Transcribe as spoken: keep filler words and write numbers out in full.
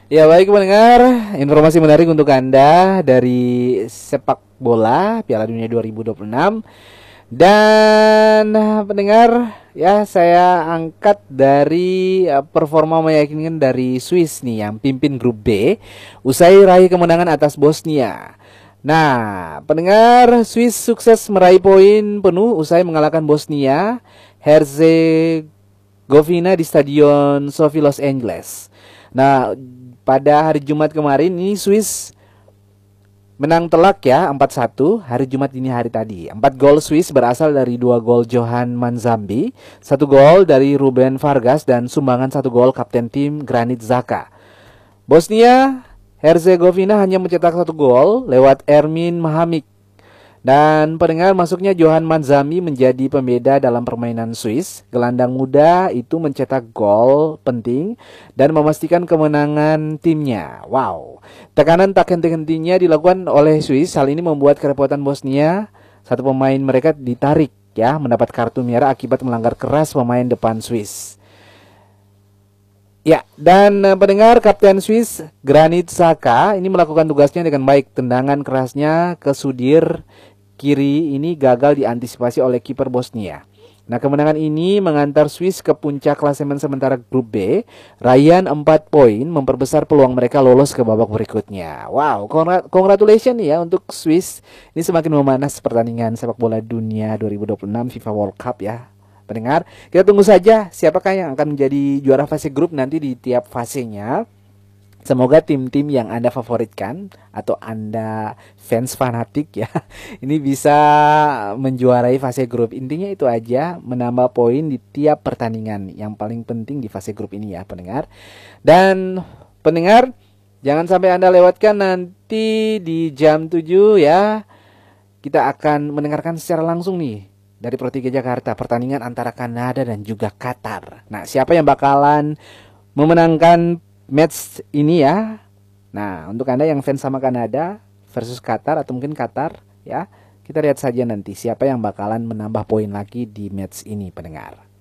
Ya baik pendengar, informasi menarik untuk Anda dari sepak bola Piala Dunia dua ribu dua puluh enam. Dan pendengar, ya saya angkat dari uh, performa meyakinkan dari Swiss nih yang pimpin grup B usai raih kemenangan atas Bosnia. Nah, pendengar, Swiss sukses meraih poin penuh usai mengalahkan Bosnia Herzegovina di Stadion Sofi Los Angeles. Nah, pada hari Jumat kemarin ini Swiss menang telak ya empat satu hari Jumat dini hari tadi. Empat gol Swiss berasal dari dua gol Johan Manzambi, satu gol dari Ruben Vargas dan sumbangan satu gol kapten tim Granit Xhaka. Bosnia Herzegovina hanya mencetak satu gol lewat Ermin Mahamik. Dan pendengar, masuknya Johan Manzambi menjadi pembeda dalam permainan Swiss. Gelandang muda itu mencetak gol penting dan memastikan kemenangan timnya. Wow. Tekanan tak henti-hentinya dilakukan oleh Swiss. Hal ini membuat kerepotan Bosnia. Satu pemain mereka ditarik ya, mendapat kartu merah akibat melanggar keras pemain depan Swiss. Ya, dan uh, pendengar, Kapten Swiss Granit Xhaka ini melakukan tugasnya dengan baik. Tendangan kerasnya ke Sudir kiri ini gagal diantisipasi oleh kiper Bosnia. Nah, kemenangan ini mengantar Swiss ke puncak klasemen sementara grup B. Raihan empat poin memperbesar peluang mereka lolos ke babak berikutnya. Wow, congratulations ya untuk Swiss. Ini semakin memanas pertandingan sepak bola dunia dua ribu dua puluh enam FIFA World Cup ya. Pendengar, kita tunggu saja siapakah yang akan menjadi juara fase grup nanti di tiap fasenya. Semoga tim-tim yang Anda favoritkan atau Anda fans fanatik ya, ini bisa menjuarai fase grup. Intinya itu aja, menambah poin di tiap pertandingan. Yang paling penting di fase grup ini ya pendengar. Dan pendengar, jangan sampai Anda lewatkan nanti di jam tujuh ya. Kita akan mendengarkan secara langsung nih dari Pro tiga Jakarta pertandingan antara Kanada dan juga Qatar. Nah, siapa yang bakalan memenangkan match ini ya? Nah, untuk Anda yang fans sama Kanada versus Qatar atau mungkin Qatar ya, kita lihat saja nanti siapa yang bakalan menambah poin lagi di match ini pendengar.